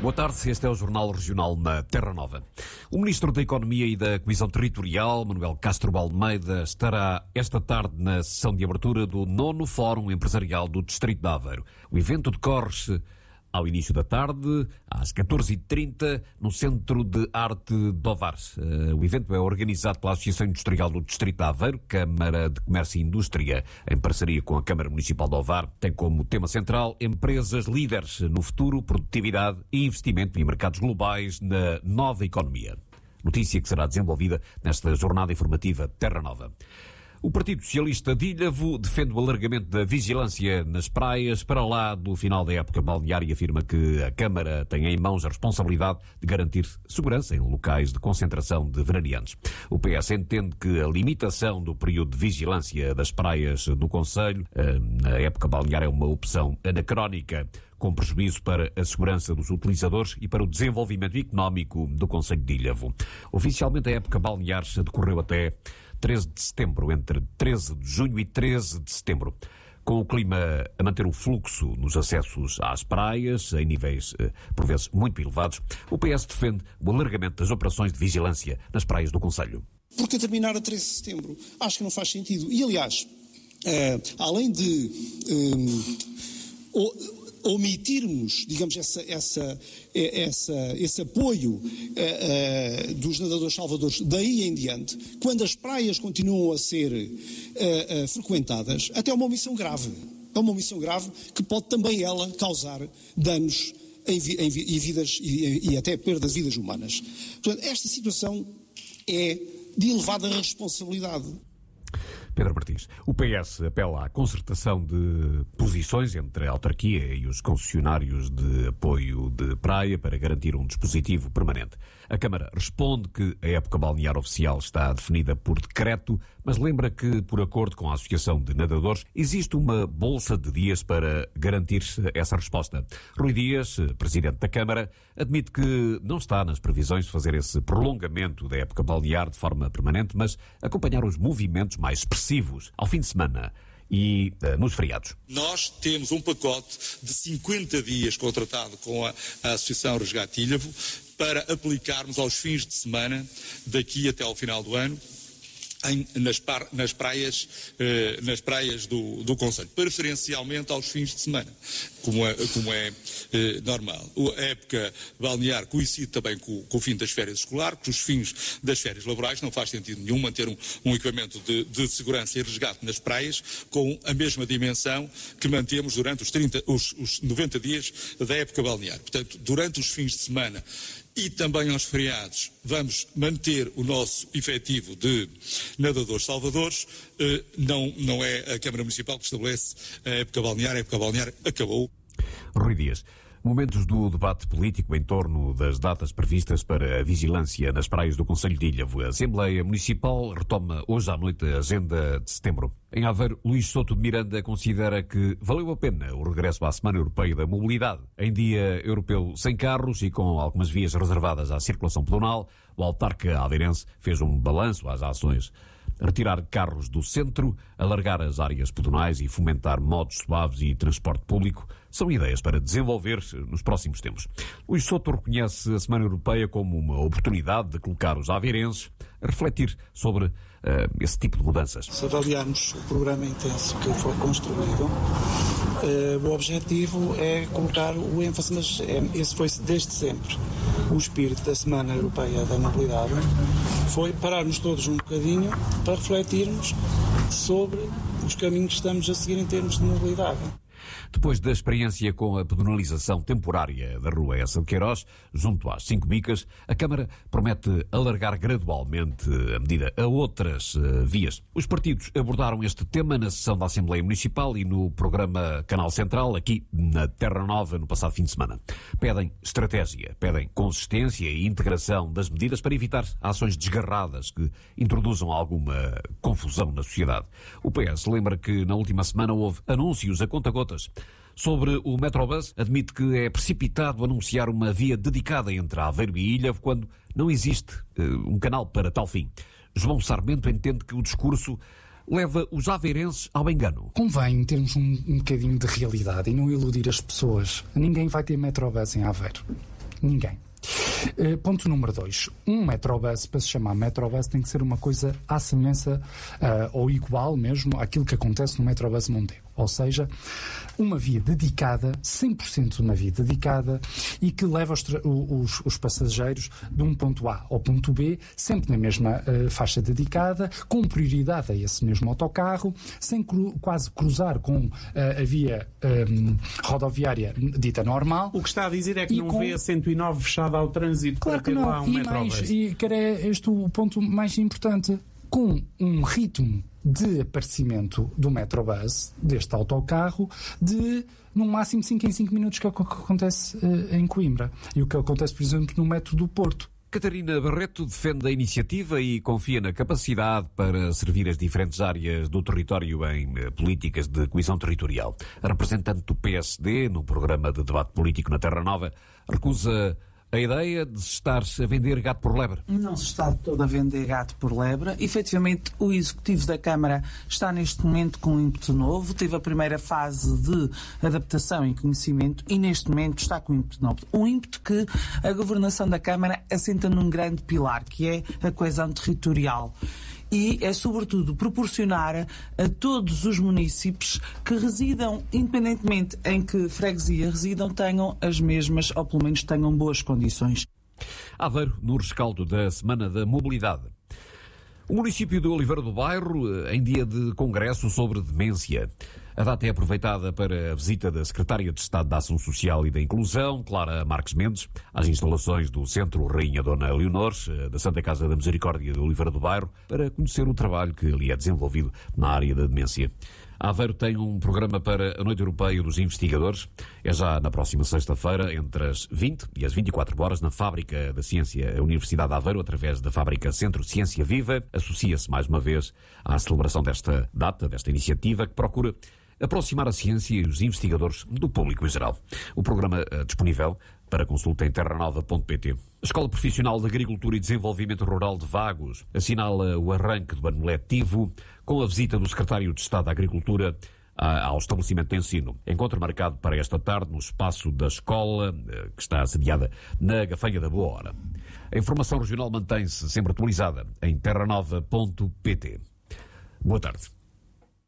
Boa tarde, este é o Jornal Regional na Terra Nova. O Ministro da Economia e da Coesão Territorial, Manuel Castro Almeida, estará esta tarde na sessão de abertura do 9º Fórum Empresarial do Distrito de Aveiro. O evento decorre-se ao início da tarde, às 14h30, no Centro de Arte de Ovar. O evento é organizado pela Associação Industrial do Distrito de Aveiro, Câmara de Comércio e Indústria, em parceria com a Câmara Municipal de Ovar. Tem como tema central empresas líderes no futuro, produtividade e investimento em mercados globais na nova economia. Notícia que será desenvolvida nesta jornada informativa Terra Nova. O Partido Socialista de Ilhavo defende o alargamento da vigilância nas praias para lá do final da época balnear e afirma que a Câmara tem em mãos a responsabilidade de garantir segurança em locais de concentração de veraneantes. O PS entende que a limitação do período de vigilância das praias do concelho na época balnear é uma opção anacrónica, com prejuízo para a segurança dos utilizadores e para o desenvolvimento económico do concelho de Ilhavo. Oficialmente a época balnear decorreu até 13 de setembro, entre 13 de junho e 13 de setembro, com o clima a manter o fluxo nos acessos às praias, em níveis, por vezes, muito elevados. O PS defende o alargamento das operações de vigilância nas praias do concelho. Porque terminar a 13 de setembro? Acho que não faz sentido. E, aliás, além de omitirmos, digamos, esse apoio dos nadadores salvadores daí em diante, quando as praias continuam a ser frequentadas, até é uma omissão grave. É uma omissão grave que pode também ela causar danos em vidas e até perda de vidas humanas. Portanto, esta situação é de elevada responsabilidade. Pedro Martins. O PS apela à concertação de posições entre a autarquia e os concessionários de apoio de praia para garantir um dispositivo permanente. A Câmara responde que a época balnear oficial está definida por decreto, mas lembra que, por acordo com a Associação de Nadadores, existe uma bolsa de dias para garantir-se essa resposta. Rui Dias, presidente da Câmara, admite que não está nas previsões de fazer esse prolongamento da época balnear de forma permanente, mas acompanhar os movimentos mais expressivos ao fim de semana e nos feriados. Nós temos um pacote de 50 dias contratado com a Associação Resgate Ilhavo para aplicarmos aos fins de semana daqui até ao final do ano nas praias do concelho, preferencialmente aos fins de semana, como é normal. A época balnear coincide também com o fim das férias escolares, com os fins das férias laborais. Não faz sentido nenhum manter um equipamento de segurança e resgate nas praias com a mesma dimensão que mantemos durante os 90 dias da época balnear. Portanto, durante os fins de semana e também aos feriados, vamos manter o nosso efetivo de nadadores salvadores. Não é a Câmara Municipal que estabelece a época balnear acabou. Rui Dias. Momentos do debate político em torno das datas previstas para a vigilância nas praias do concelho de Ilhavo. A Assembleia Municipal retoma hoje à noite a agenda de setembro. Em Aveiro, Luís Souto de Miranda considera que valeu a pena o regresso à Semana Europeia da Mobilidade. Em dia europeu sem carros e com algumas vias reservadas à circulação pedonal, o autarca aveirense fez um balanço às ações. Retirar carros do centro, alargar as áreas pedonais e fomentar modos suaves e transporte público são ideias para desenvolver nos próximos tempos. Luís Souto reconhece a Semana Europeia como uma oportunidade de colocar os aveirenses a refletir sobre esse tipo de mudanças. Se avaliarmos o programa intenso que foi construído, o objetivo é colocar o ênfase, mas esse foi desde sempre o espírito da Semana Europeia da Mobilidade, foi pararmos todos um bocadinho para refletirmos sobre os caminhos que estamos a seguir em termos de mobilidade. Depois da experiência com a pedonalização temporária da rua Essa de Queiroz, junto às 5 bicas, a Câmara promete alargar gradualmente a medida a outras vias. Os partidos abordaram este tema na sessão da Assembleia Municipal e no programa Canal Central, aqui na Terra Nova, no passado fim de semana. Pedem estratégia, pedem consistência e integração das medidas para evitar ações desgarradas que introduzam alguma confusão na sociedade. O PS lembra que na última semana houve anúncios a conta-gotas. Sobre o Metrobus, admite que é precipitado anunciar uma via dedicada entre Aveiro e Ilhavo quando não existe um canal para tal fim. João Sarmento entende que o discurso leva os aveirenses ao engano. Convém termos um bocadinho de realidade e não iludir as pessoas. Ninguém vai ter Metrobus em Aveiro. Ninguém. Ponto número 2. Um Metrobus, para se chamar Metrobus, tem que ser uma coisa à semelhança ou igual mesmo àquilo que acontece no Metrobus Mondego. Ou seja, uma via dedicada, 100% uma via dedicada, e que leva os passageiros de um ponto A ao ponto B, sempre na mesma faixa dedicada, com prioridade a esse mesmo autocarro, sem quase cruzar com a via rodoviária dita normal. O que está a dizer é que não vê a 109 fechada ao trânsito, claro, para ter lá um Metrobus. E que é este o ponto mais importante. Com um ritmo de aparecimento do Metrobus, deste autocarro, de no máximo 5 em 5 minutos, que é o que acontece em Coimbra. E o que acontece, por exemplo, no metro do Porto. Catarina Barreto defende a iniciativa e confia na capacidade para servir as diferentes áreas do território em políticas de coesão territorial. A representante do PSD, no programa de debate político na Terra Nova, recusa a ideia de se estar a vender gato por lebre. Não se está todo a vender gato por lebre. Efetivamente, o Executivo da Câmara está neste momento com um ímpeto novo. Teve a primeira fase de adaptação e conhecimento e neste momento está com um ímpeto novo. Um ímpeto que a governação da Câmara assenta num grande pilar, que é a coesão territorial. E é, sobretudo, proporcionar a todos os municípios que residam, independentemente em que freguesia residam, tenham as mesmas, ou pelo menos tenham boas condições. Aveiro, no rescaldo da Semana da Mobilidade. O município de Oliveira do Bairro, em dia de congresso sobre demência. A data é aproveitada para a visita da Secretária de Estado da Ação Social e da Inclusão, Clara Marques Mendes, às instalações do Centro Rainha Dona Leonor, da Santa Casa da Misericórdia de Oliveira do Bairro, para conhecer o trabalho que ali é desenvolvido na área da demência. Aveiro tem um programa para a Noite Europeia dos Investigadores. É já na próxima sexta-feira, entre as 20 e as 24 horas, na Fábrica da Ciência, a Universidade de Aveiro, através da Fábrica Centro Ciência Viva, associa-se mais uma vez à celebração desta data, desta iniciativa, que procura aproximar a ciência e os investigadores do público em geral. O programa disponível para consulta em terranova.pt. A Escola Profissional de Agricultura e Desenvolvimento Rural de Vagos assinala o arranque do ano letivo com a visita do Secretário de Estado da Agricultura ao estabelecimento de ensino. Encontro marcado para esta tarde no espaço da escola, que está sediada na Gafanha da Boa Hora. A informação regional mantém-se sempre atualizada em terranova.pt. Boa tarde.